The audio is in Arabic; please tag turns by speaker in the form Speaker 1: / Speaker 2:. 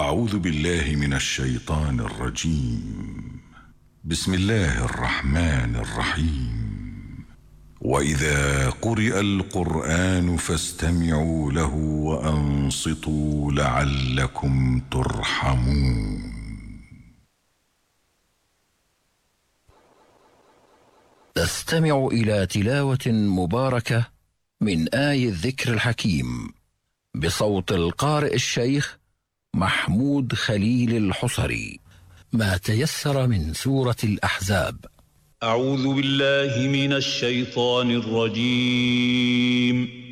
Speaker 1: أعوذ بالله من الشيطان الرجيم. بسم الله الرحمن الرحيم. وإذا قرئ القرآن فاستمعوا له وأنصتوا لعلكم ترحمون.
Speaker 2: تستمع إلى تلاوة مباركة من آي الذكر الحكيم بصوت القارئ الشيخ محمود خليل الحصري. ما تيسر من سورة الأحزاب.
Speaker 3: أعوذ بالله من الشيطان الرجيم.